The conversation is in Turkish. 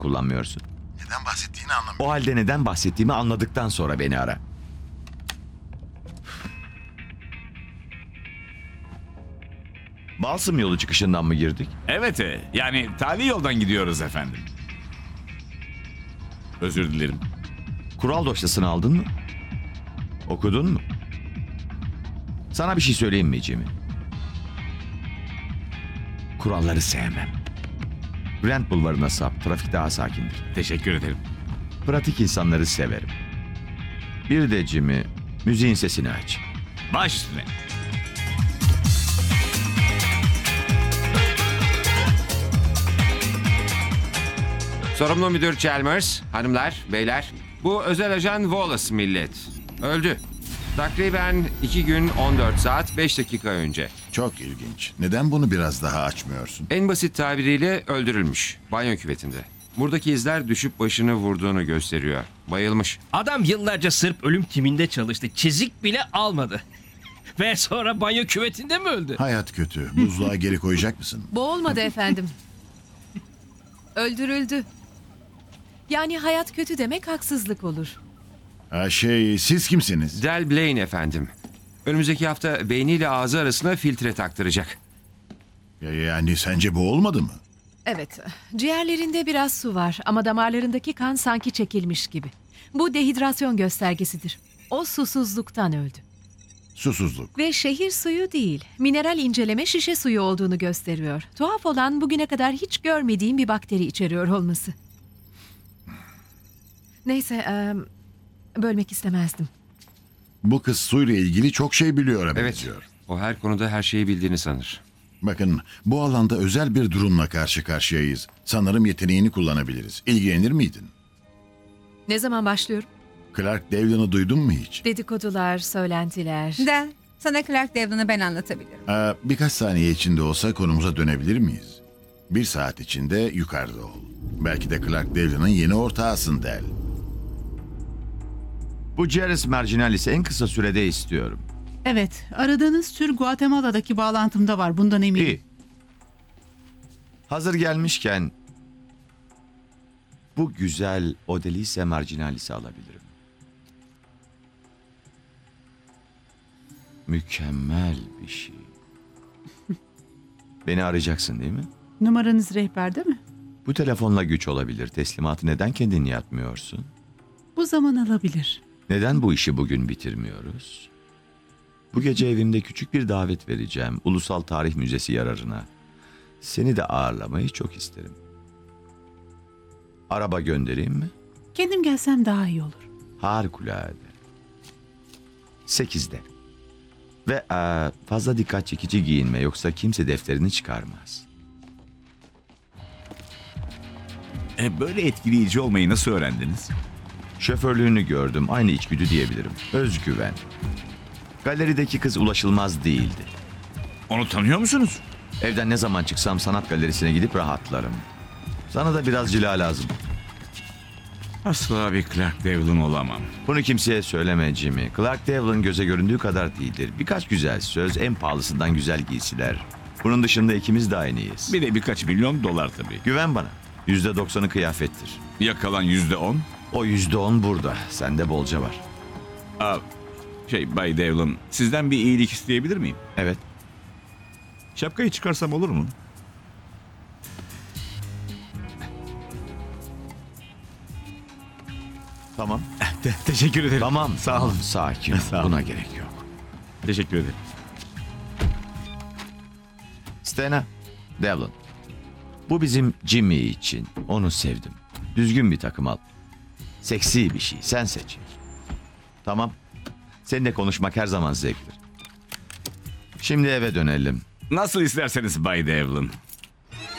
kullanmıyorsun? Neden bahsettiğini anlamıyorum. O halde neden bahsettiğimi anladıktan sonra beni ara. Balsam yolu çıkışından mı girdik? Evet, yani tali yoldan gidiyoruz efendim. Özür dilerim. Kural dosyasını aldın mı? Okudun mu? Sana bir şey söyleyeyim mi Jimmy? Kuralları sevmem. Brent Bulvarı'na sap, trafik daha sakindir. Teşekkür ederim. Pratik insanları severim. Bir de Jimmy, müziğin sesini aç. Baş üstüne. Sorumlu müdür Chalmers, hanımlar, beyler. Bu özel ajan Wallace millet. Öldü. Takriben 2 gün 14 saat 5 dakika önce. Çok ilginç. Neden bunu biraz daha açmıyorsun? En basit tabiriyle öldürülmüş. Banyo küvetinde. Buradaki izler düşüp başını vurduğunu gösteriyor. Bayılmış. Adam yıllarca Sırp ölüm timinde çalıştı. Çizik bile almadı. Ve sonra banyo küvetinde mi öldü? Hayat kötü. Buzluğa geri koyacak mısın? Boğulmadı efendim. Öldürüldü. Yani hayat kötü demek haksızlık olur. Ha siz kimsiniz? Del Blaine efendim. Önümüzdeki hafta beyniyle ağzı arasına filtre taktıracak. Yani sence bu olmadı mı? Evet, ciğerlerinde biraz su var ama damarlarındaki kan sanki çekilmiş gibi. Bu dehidrasyon göstergesidir. O susuzluktan öldü. Susuzluk. Ve şehir suyu değil, mineral inceleme şişe suyu olduğunu gösteriyor. Tuhaf olan bugüne kadar hiç görmediğim bir bakteri içeriyor olması. Neyse, bölmek istemezdim. Bu kız suyla ilgili çok şey biliyor Evet. benziyor. O her konuda her şeyi bildiğini sanır. Bakın, bu alanda özel bir durumla karşı karşıyayız. Sanırım yeteneğini kullanabiliriz. İlgilenir miydin? Ne zaman başlıyorum? Clark Devlin'i duydun mu hiç? Dedikodular, söylentiler. Del, sana Clark Devlin'i ben anlatabilirim. Birkaç saniye içinde olsa konumuza dönebilir miyiz? 1 saat içinde yukarıda ol. Belki de Clark Devlin'in yeni ortağısın Del. Bu Ceres Marginalis'i en kısa sürede istiyorum. Evet, aradığınız tür Guatemala'daki bağlantımda var. Bundan eminim. İyi. Hazır gelmişken bu güzel Odelise Marginalis'i alabilirim. Mükemmel bir şey. Beni arayacaksın değil mi? Numaranız rehberde mi? Bu telefonla güç olabilir. Teslimatı neden kendin yapmıyorsun? Bu zaman alabilir. Neden bu işi bugün bitirmiyoruz? Bu gece evimde küçük bir davet vereceğim. Ulusal Tarih Müzesi yararına. Seni de ağırlamayı çok isterim. Araba göndereyim mi? Kendim gelsem daha iyi olur. Harikulade. 8'de. Ve fazla dikkat çekici giyinme yoksa kimse defterini çıkarmaz. Böyle etkileyici olmayı nasıl öğrendiniz? Şoförlüğünü gördüm. Aynı içgüdü diyebilirim. Özgüven. Galerideki kız ulaşılmaz değildi. Onu tanıyor musunuz? Evden ne zaman çıksam sanat galerisine gidip rahatlarım. Sana da biraz cila lazım. Asla bir Clark Devlin olamam. Bunu kimseye söyleme Jimmy. Clark Devlin göze göründüğü kadar değildir. Birkaç güzel söz, en pahalısından güzel giysiler. Bunun dışında ikimiz de aynıyız. Bir de birkaç milyon dolar tabii. Güven bana. %90'ı kıyafettir. Yakalan %10. O %10 burada. Sende bolca var. Bay Devlin, sizden bir iyilik isteyebilir miyim? Evet. Şapkayı çıkarsam olur mu? Tamam. Teşekkür ederim. Tamam. Sağ olun. Sakin. Sağ olun. Buna gerek yok. Teşekkür ederim. Stena. Devlin. Bu bizim Jimmy için. Onu sevdim. Düzgün bir takım al. Seksi bir şey. Sen seç. Tamam. Seninle konuşmak her zaman zevktir. Şimdi eve dönelim. Nasıl isterseniz Bay Devlin.